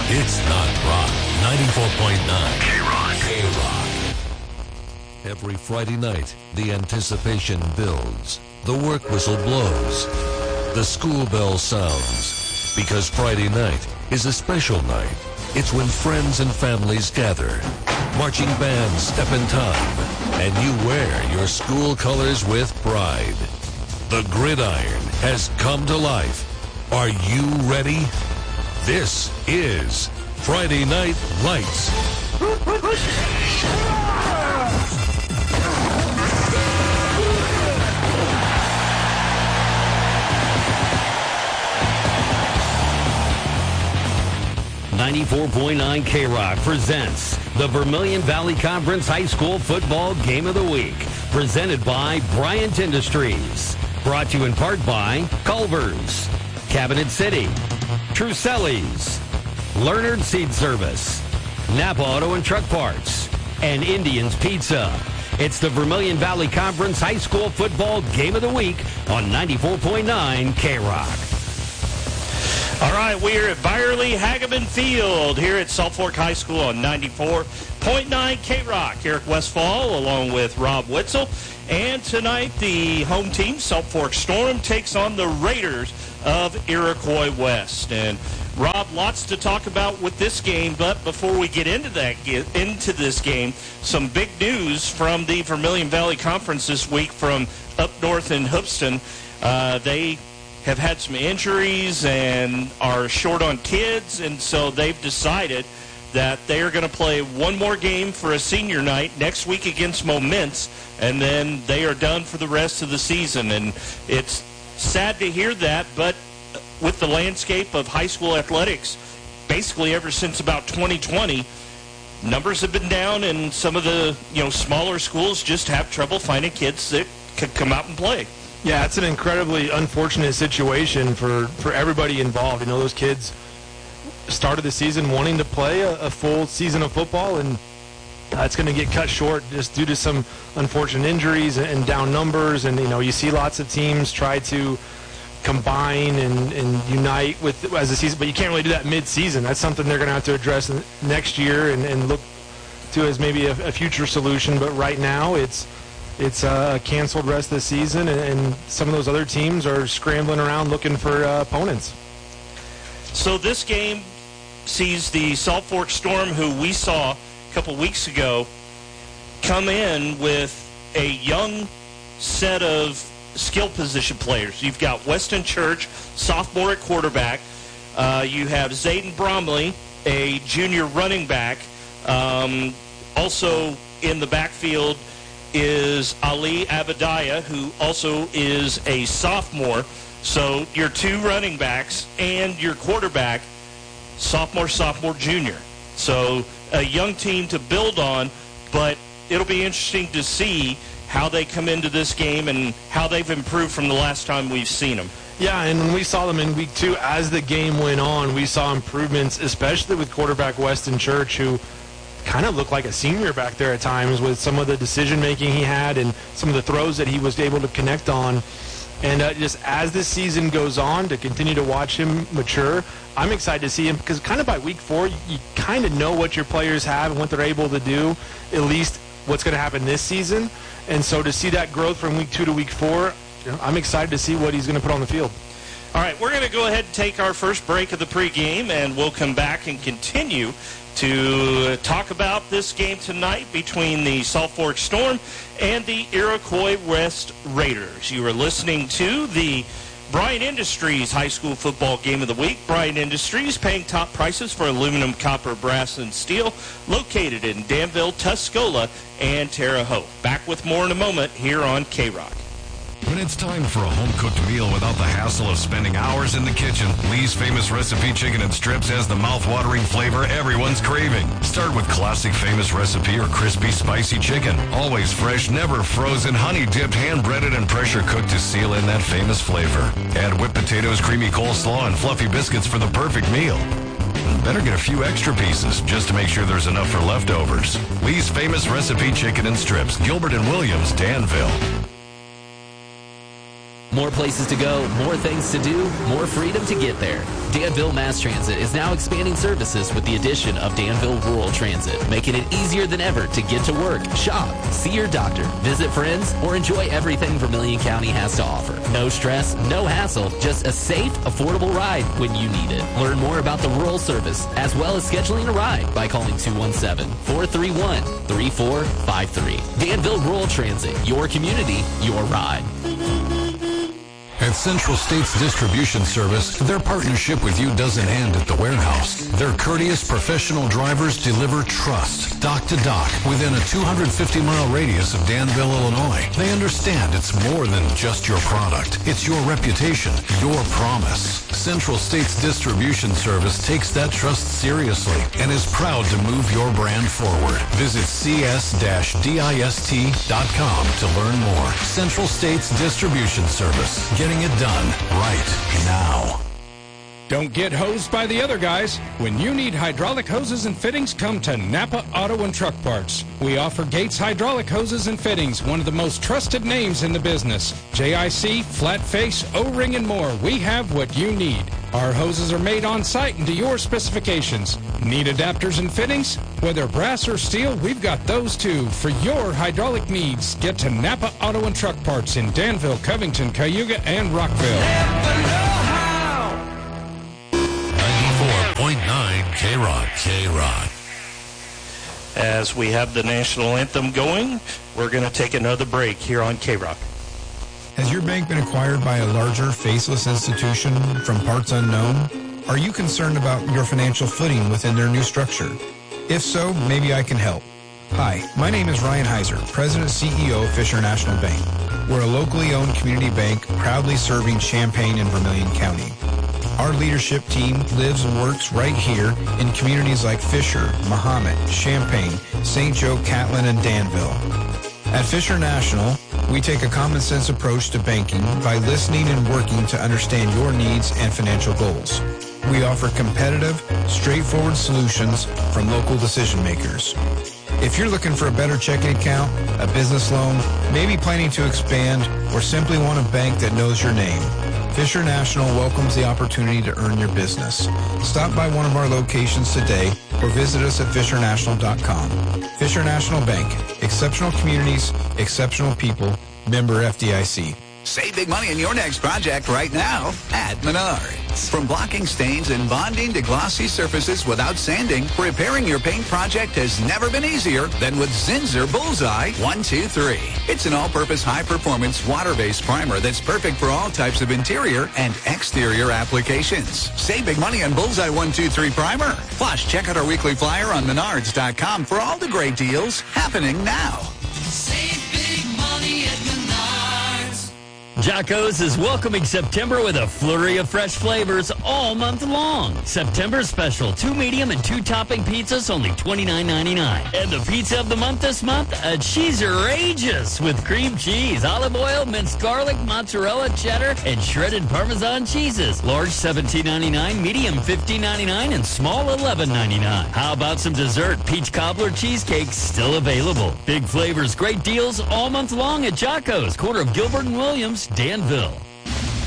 It's not rock. 94.9 K-Rock. K-Rock. Every Friday night, the anticipation builds. The work whistle blows. The school bell sounds. Because Friday night is a special night. It's when friends and families gather. Marching bands step in time. And you wear your school colors with pride. The gridiron has come to life. Are you ready? This is Friday Night Lights. 94.9 K-Rock presents the Vermilion Valley Conference High School Football Game of the Week, presented by Bryant Industries. Brought to you in part by Culver's, Cabinet City, Truselli's, Leonard Seed Service, Napa Auto and Truck Parts, and Indian's Pizza. It's the Vermilion Valley Conference High School Football Game of the Week on 94.9 K-Rock. All right, we're at Byerly Hageman Field here at Salt Fork High School on 94.9 K-Rock. Eric Westfall along with Rob Witzel. And tonight the home team, Salt Fork Storm, takes on the Raiders of Iroquois West. And Rob, lots to talk about with this game, but before we get into this game, some big news from the Vermilion Valley Conference this week from up north in Hoopeston. They have had some injuries and are short on kids, and so they've decided that they are going to play one more game for a senior night next week against Moments, and then they are done for the rest of the season. And it's sad to hear that, but with the landscape of high school athletics, basically ever since about 2020, numbers have been down, and some of the smaller schools just have trouble finding kids that could come out and play. Yeah, it's an incredibly unfortunate situation for everybody involved. Those kids started the season wanting to play a full season of football, and it's going to get cut short just due to some unfortunate injuries and down numbers. And, you see lots of teams try to combine and unite as a season, but you can't really do that mid-season. That's something they're going to have to address next year and look to as maybe a future solution. But right now, it's a canceled rest of the season, and some of those other teams are scrambling around looking for opponents. So this game sees the Salt Fork Storm, who we saw a couple weeks ago, come in with a young set of skill position players. You've got Weston Church, sophomore at quarterback. You have Zayden Bromley, a junior running back. Also in the backfield is Ali Abadiah, who also is a sophomore. So your two running backs and your quarterback, sophomore, junior. So a young team to build on, but it'll be interesting to see how they come into this game and how they've improved from the last time we've seen them. Yeah, and when we saw them in week 2, as the game went on, we saw improvements, especially with quarterback Weston Church, who kind of looked like a senior back there at times with some of the decision-making he had and some of the throws that he was able to connect on. And just as this season goes on, to continue to watch him mature, I'm excited to see him, because kind of by week 4, you kind of know what your players have and what they're able to do, at least what's going to happen this season. And so to see that growth from week 2 to week 4, I'm excited to see what he's going to put on the field. All right, we're going to go ahead and take our first break of the pregame, and we'll come back and continue to talk about this game tonight between the Salt Fork Storm and the Iroquois West Raiders. You are listening to the Bryant Industries High School Football Game of the Week. Bryant Industries, paying top prices for aluminum, copper, brass, and steel, located in Danville, Tuscola, and Terre Haute. Back with more in a moment here on K-Rock. When it's time for a home-cooked meal without the hassle of spending hours in the kitchen, Lee's Famous Recipe Chicken and Strips has the mouth-watering flavor everyone's craving. Start with classic Famous Recipe or crispy, spicy chicken. Always fresh, never frozen, honey-dipped, hand-breaded, and pressure-cooked to seal in that famous flavor. Add whipped potatoes, creamy coleslaw, and fluffy biscuits for the perfect meal. Better get a few extra pieces just to make sure there's enough for leftovers. Lee's Famous Recipe Chicken and Strips, Gilbert and Williams, Danville. More places to go, more things to do, more freedom to get there. Danville Mass Transit is now expanding services with the addition of Danville Rural Transit, making it easier than ever to get to work, shop, see your doctor, visit friends, or enjoy everything Vermilion County has to offer. No stress, no hassle, just a safe, affordable ride when you need it. Learn more about the rural service, as well as scheduling a ride by calling 217-431-3453. Danville Rural Transit, your community, your ride. At Central States Distribution Service, their partnership with you doesn't end at the warehouse. Their courteous professional drivers deliver trust, dock to dock, within a 250-mile radius of Danville, Illinois. They understand it's more than just your product. It's your reputation, your promise. Central States Distribution Service takes that trust seriously and is proud to move your brand forward. Visit cs-dist.com to learn more. Central States Distribution Service. Getting it done right now. Don't get hosed by the other guys. When you need hydraulic hoses and fittings, come to Napa Auto and Truck Parts. We offer Gates Hydraulic Hoses and Fittings, one of the most trusted names in the business. JIC, flat face, O-ring, and more. We have what you need. Our hoses are made on site and to your specifications. Need adapters and fittings? Whether brass or steel, we've got those too. For your hydraulic needs, get to Napa Auto and Truck Parts in Danville, Covington, Cayuga, and Rockville. 94.9 K-Rock. As we have the national anthem going, we're going to take another break here on K-Rock. Has your bank been acquired by a larger, faceless institution from parts unknown? Are you concerned about your financial footing within their new structure? If so, maybe I can help. Hi, my name is Ryan Heiser, President and CEO of Fisher National Bank. We're a locally owned community bank proudly serving Champaign and Vermilion County. Our leadership team lives and works right here in communities like Fisher, Mahomet, Champaign, St. Joe, Catlin, and Danville. At Fisher National, we take a common sense approach to banking by listening and working to understand your needs and financial goals. We offer competitive, straightforward solutions from local decision makers. If you're looking for a better checking account, a business loan, maybe planning to expand, or simply want a bank that knows your name, Fisher National welcomes the opportunity to earn your business. Stop by one of our locations today or visit us at fishernational.com. Fisher National Bank. Exceptional communities, exceptional people. Member FDIC. Save big money on your next project right now at Menards. From blocking stains and bonding to glossy surfaces without sanding, repairing your paint project has never been easier than with Zinsser Bullseye 123. It's an all-purpose high-performance water-based primer that's perfect for all types of interior and exterior applications. Save big money on Bullseye 123 primer. Plus, check out our weekly flyer on Menards.com for all the great deals happening now. Save big money at Menards. Jocko's is welcoming September with a flurry of fresh flavors all month long. September special, 2 medium and 2 topping pizzas, only $29.99. And the pizza of the month this month, a Cheese-erageous with cream cheese, olive oil, minced garlic, mozzarella, cheddar, and shredded Parmesan cheeses. Large $17.99, medium $15.99, and small $11.99. How about some dessert? Peach cobbler cheesecake still available. Big flavors, great deals all month long at Jocko's, corner of Gilbert and Williams, Danville.